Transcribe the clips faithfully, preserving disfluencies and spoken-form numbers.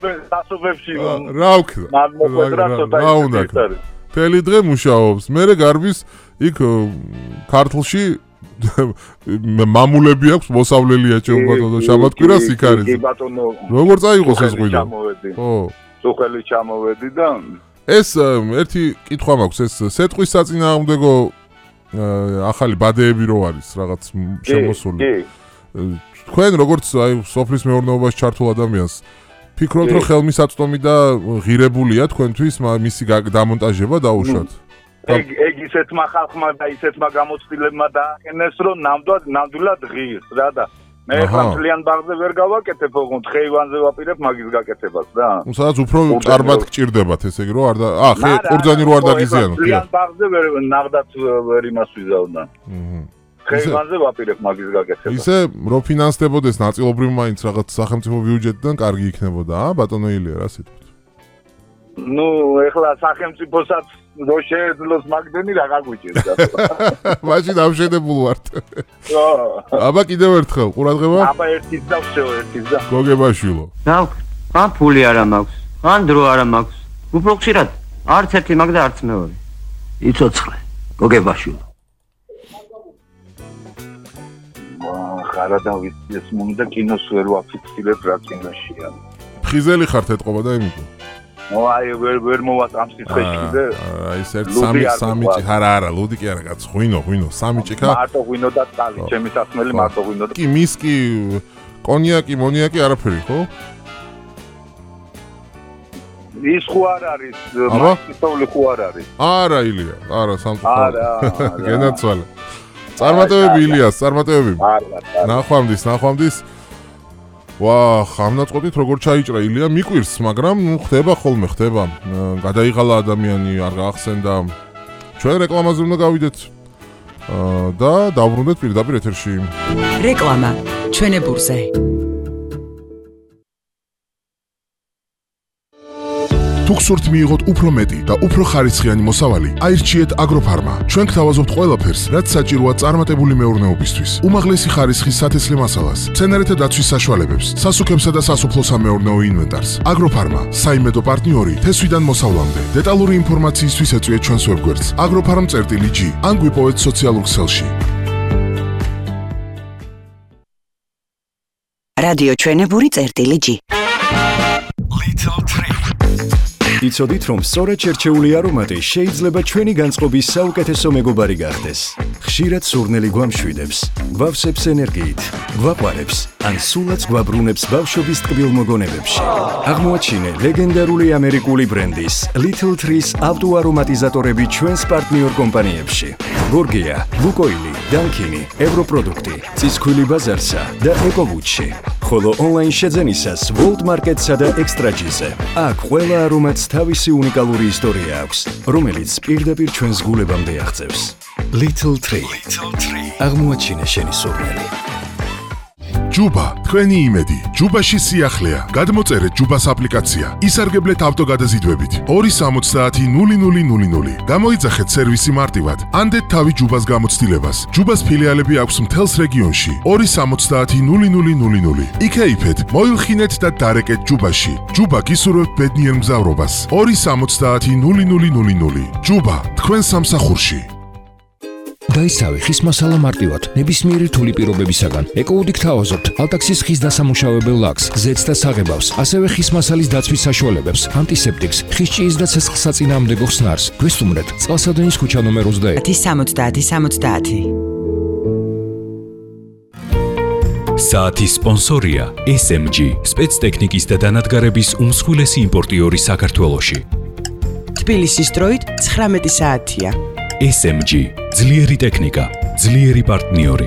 დასოფებში რა ვქნა რა უნდა თელი დღე მუშაობს მე გარბის იქ ქართლში მამულები აქვს მოსავლელია ჭეუბათო და შაბათკვირას იქ არის კი ბატონო როგორ წაიღოს ეს ღვინო ხო სუხელი ჩამოვედი და ეს ერთი კითხვა მაქვს ეს სეტყვის საწინააღმდეგო ახალი ბადეები რო არის რაღაც შემოსული თქვენ როგორც აი სოფლის მეურნეობაში ჩართულ ადამიანს ფიქრობთ რომ ხელმისაწვდომი და ღირებულია თქვენთვის მისი დამონტაჟება დაუშვათ ეგ ეგ ისეთმა ხალხმა და ისეთმა გამოცდილებმა დააყენეს რომ ნამდვილად ნამდვილად ღირს რა და მე ხან ძალიან ბაღზე ვერ გავაკეთებ ოღონდ ხეივანზე ვაპირებ მაგის გაკეთებას რა სადაც უფრო ჭარბად გჭირდებათ ესე იგი რომ არ და აა ხე ყურძანი რო არ დაგიზიანოთ ძალიან ბაღზე ვერ ნაღდათ ვერ იმას ვიზავდა ხეივანზე ვაპირებ მაგის გაკეთებას ისე რო ფინანსდებოდეს ნაწილობრივ მაინც რაღაც სახელმწიფო ბიუჯეტიდან კარგი იქნებოდა აა ბატონო ილია რა სიტყვით ნუ ეხლა სახელმწიფოსაც რო შეეძლოს მაგდენი რა გაგვიჭირდა მაშინ ამშენებულ ვართ აბა კიდევ ერთხელ ყურადღება აბა ერთის და всё ერთის და გოგებაშვილო რა ან ფული არა მაქვს ან დრო არა მაქვს უფრო ხშირად არც ერთი მაგ და არც მეორე იცოცხლე გოგებაშვილო ხარა და ვიცი მომდა კინოს ვერ ვაფიქსირებ რა კინოშია ხიზელი ხართ ეთყობა და იმითო ნუ აი ვერ ვერ მოვატ ამ სიცხეში და აი ეს ერთ სამი სამი არა არა ლუდი კი არა კაც ღვინო ღვინო სამი ჭიქა მარტო ღვინო და წყალი ჩემი სასმელი მარტო ღვინო და კი მისკი კონიაკი მონიაკი არაფერი ხო ის ხო არ არის მასწავლე ხო არ არის არა ილია არა სამწუხაროდ არა გენაცვალე წარმატებები ილიას წარმატებები ნახვამდის ნახვამდის ვა ხამნაწყობით როგორ ჩაიჭრა ილია მიკვირს მაგრამ ნუ ხდება ხოლმე ხდება გადაიღალა ადამიანი არ გაახსენდა ჩვენ რეკლამაზე უნდა გავიდეთ და დავბრუნდეთ პირდაპირ ეთერში რეკლამა ჩვენებურზე თუ გსურთ მიიღოთ უფრო მეტი და უფრო ხარისხიანი მოსავალი, აირჩიეთ აგროფარმა. ჩვენ გთავაზობთ ყველაფერს, რაც საჭიროა წარმატებული მეურნეობისთვის. უმაღლესი ხარისხის სათესლე მასალას, მცენარეთა დაცვის საშუალებებს, სასუქებსა და სასოფლო-სამეურნეო ინვენტარს. აგროფარმა, საიმედო პარტნიორი თესვიდან მოსავლამდე. დეტალური ინფორმაციისთვის ეწვიეთ ჩვენს ვებგვერდს agroffarm.gi ან გვიპოვეთ სოციალურ ქსელში. რადიო ჩვენებური წერტილი G. Little Tree იცოდით რომ სწორად შერჩეული არომატი შეიძლება ჩვენი განწყობის საუკეთესო მეგობარი გახდეს. ხშირად სურნელი გვამშვიდებს, გვავსებს ენერგიით, გვაყვარებს, ან სულაც გვაბრუნებს ბავშვობის ტკბილ მოგონებებში. აღმოაჩინე ლეგენდარული ამერიკული ბრენდის Little Trees ავტოარომატიზატორები ჩვენს პარტნიორ კომპანიებში. გორგია, ლუკოილი, დანკინი, ევროპროდუქტი, ცისქვილი ბაზარსა და ეკოვუჩი. ხოლო ონლაინ შეძენისას World Market-სა და Extra-G-ზე. აქ ყველა არომატს თავისი უნიკალური ისტორია აქვს, რომელიც პირდაპირ ჩვენს გულებამდე აღწევს. Little Tree. აღმოაჩინე შენი სურნელი. ჯუბა, თქვენი იმედი. ჯუბაში სიახლეა. გადმოწერეთ ჯუბას აპლიკაცია. ისარგებლეთ ავტოგადაზიდვებით. ორი სამოცდაათი ნული ნული ნული ნული. გამოიძახეთ სერვისი მარტივად. ანდეთ თავი ჯუბას გამოცდილებას. ჯუბას ფილიალები აქვს მთელს რეგიონში. ორი სამოცდაათი ნული ნული ნული ნული. იქეიფეთ, მოილხინეთ და დარეკეთ ჯუბაში. ჯუბა გისურვებთ ბედნიერ მგზავრობას. ორი სამოცდაათი ნული ნული ნული ნული. ჯუბა, თქვენ სამსახურში. დაისავე ხის მასალა მარტივად, ნებისმიერი რთული პირობებისაგან. ეკოუდი გთავაზობთ ალტაქსის ხის დასამუშავებელ ლაქს, ზეთს და საღებავს, ასევე ხის მასალის დაცვის საშუალებებს, ანტისეპტიკს, ხის ჭიის და ცეცხლსაწინააღმდეგო ხსნარს. გვესტუმრეთ წყალსადენის ქუჩა ნომერ ოცდაერთი. სამოცდაათი სამოცდაათი. საათის სპონსორია S M G, სპეცტექნიკის და დანადგარების უმსხვილესი იმპორტიორი საქართველოში. თბილისის დროით ცხრამეტი საათია. S M G, ძლიერი ტექნიკა, ძლიერი პარტნიორი.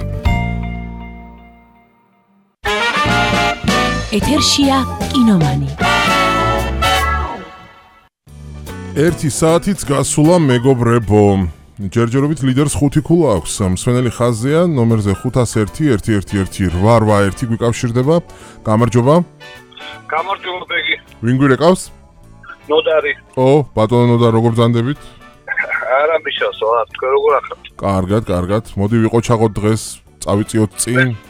ეთერშია კინომანი. ერთი საათიც გასულა მეგობრებო. ჯერჯერობით ლიდერს ხუთი ქულა აქვს. მსვენელი ხაზია ნომერზე ხუთას ერთი ერთი ერთი ერთი რვა რვა ერთი გვიკავშირდება. გამარჯობა. გამარჯობა ბეგი. ვინ გვირეკავს? ნოდარი. ო, ბატონო ნოდარ, როგორ ბრძანდებით? არა მიშასო, თქვენ როგორ ახართ? კარგად, კარგად. მოდი ვიყოჩაღოთ დღეს, წავიწიოთ წინ,